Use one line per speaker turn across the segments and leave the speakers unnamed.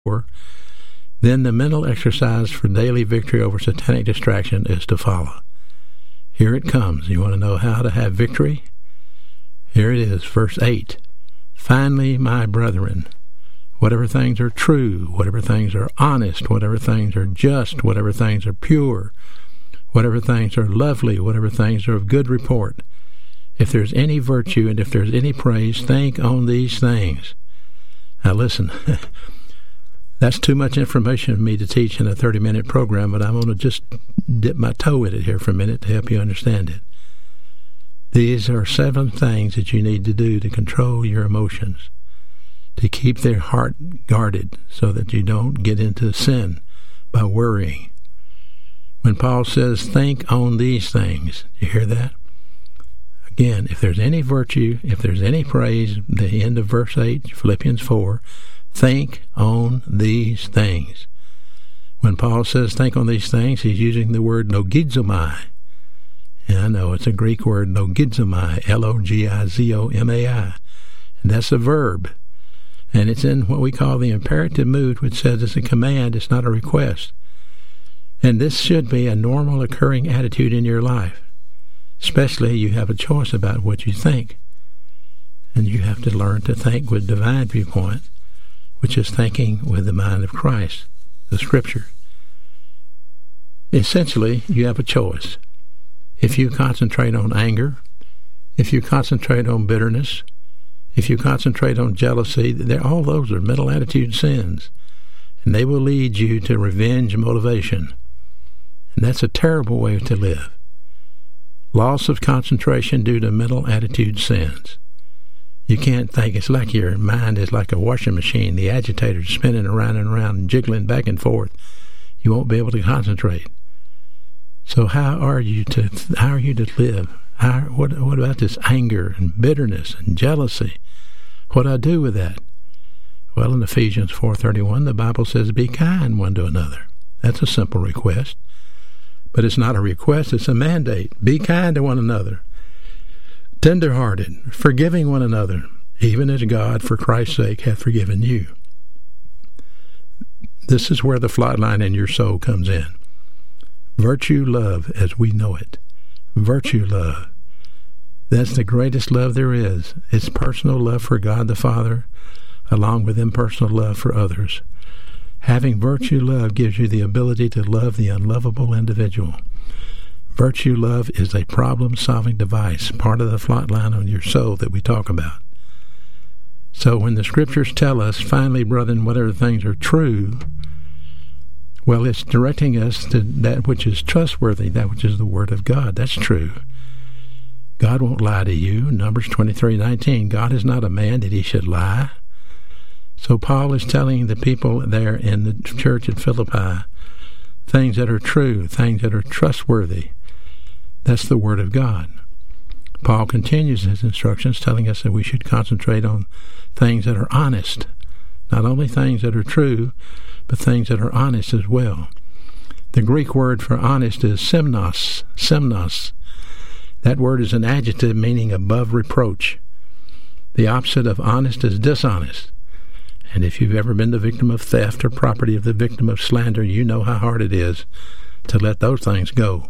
then the mental exercise for daily victory over satanic distraction is to follow. Here it comes. You want to know how to have victory? Here it is, verse 8. Finally, my brethren, whatever things are true, whatever things are honest, whatever things are just, whatever things are pure, whatever things are lovely, whatever things are of good report, if there's any virtue and if there's any praise, think on these things. Now listen, that's too much information for me to teach in a 30-minute program, but I'm going to just dip my toe in it here for a minute to help you understand it. These are 7 things that you need to do to control your emotions, to keep their heart guarded so that you don't get into sin by worrying. When Paul says, think on these things, you hear that? Again, if there's any virtue, if there's any praise, the end of verse 8, Philippians 4, think on these things. When Paul says think on these things, he's using the word logizomai. Yeah, I know, it's a Greek word, logizomai, L-O-G-I-Z-O-M-A-I. And that's a verb. And it's in what we call the imperative mood, which says it's a command, it's not a request. And this should be a normal occurring attitude in your life. Especially you have a choice about what you think. And you have to learn to think with divine viewpoint, which is thinking with the mind of Christ, the Scripture. Essentially, you have a choice. If you concentrate on anger, if you concentrate on bitterness, if you concentrate on jealousy, all those are mental attitude sins, and they will lead you to revenge motivation. And that's a terrible way to live. Loss of concentration due to mental attitude sins. You can't think. It's like your mind is like a washing machine. The agitator's spinning around and around and jiggling back and forth. You won't be able to concentrate. So how are you to live? What about this anger and bitterness and jealousy? What do I do with that? Well, in Ephesians 4:31, the Bible says, be kind one to another. That's a simple request. But it's not a request, it's a mandate. Be kind to one another. Tender-hearted, forgiving one another, even as God, for Christ's sake, hath forgiven you. This is where the flat line in your soul comes in. Virtue love as we know it. Virtue love. That's the greatest love there is. It's personal love for God the Father, along with impersonal love for others. Having virtue love gives you the ability to love the unlovable individual. Virtue love is a problem-solving device, part of the flat line on your soul that we talk about. So when the Scriptures tell us, finally, brethren, whatever things are true, well, it's directing us to that which is trustworthy, that which is the Word of God. That's true. God won't lie to you. Numbers 23:19, God is not a man that he should lie. So Paul is telling the people there in the church at Philippi things that are true, things that are trustworthy. That's the Word of God. Paul continues his instructions telling us that we should concentrate on things that are honest, not only things that are true, but things that are honest as well. The Greek word for honest is semnos. Semnos. That word is an adjective meaning above reproach. The opposite of honest is dishonest. And if you've ever been the victim of theft or property of the victim of slander, you know how hard it is to let those things go.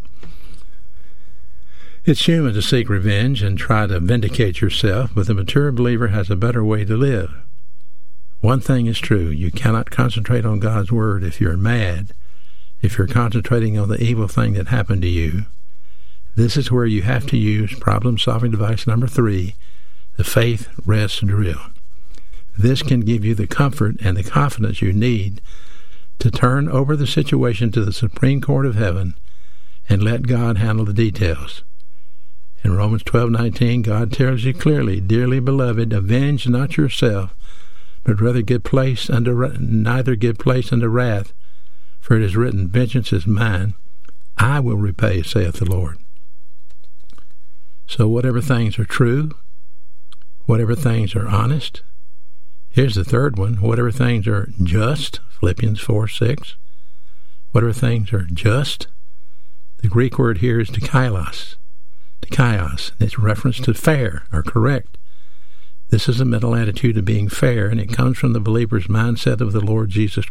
It's human to seek revenge and try to vindicate yourself, but the mature believer has a better way to live. One thing is true. You cannot concentrate on God's Word if you're mad, if you're concentrating on the evil thing that happened to you. This is where you have to use problem-solving device number 3, the faith rest drill. This can give you the comfort and the confidence you need to turn over the situation to the Supreme Court of Heaven and let God handle the details. In Romans 12:19, God tells you clearly, dearly beloved, avenge not yourself, but rather neither give place unto wrath, for it is written, vengeance is mine, I will repay, saith the Lord. So whatever things are true, whatever things are honest, here's the third one, whatever things are just, Philippians 4:6, whatever things are just, the Greek word here is dikaios. Dikaios. It's reference to fair or correct. This is a mental attitude of being fair, and it comes from the believer's mindset of the Lord Jesus